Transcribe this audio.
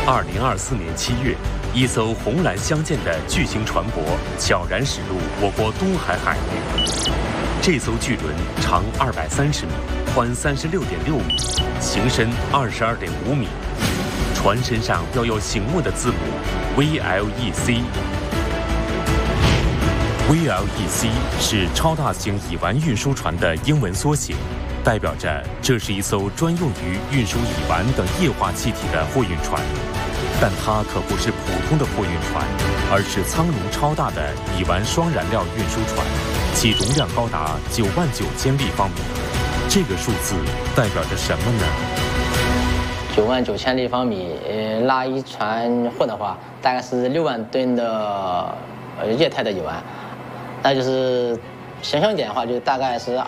2024年7月，一艘红蓝相间的巨型船舶悄然驶入我国东海海域。这艘巨轮长230米，宽36.6米，行深22.5米。船身上标有醒目的字母 VLEC。VLEC 是超大型乙烷运输船的英文缩写，代表着这是一艘专用于运输乙烷等液化气体的货运船。但它可不是普通的货运船，而是舱容超大的乙烷双燃料运输船，其容量高达99000立方米。这个数字代表着什么呢 ？99000立方米，拉一船货的话，大概是6万吨的液态的乙烷，那就是想象一点的话，就大概是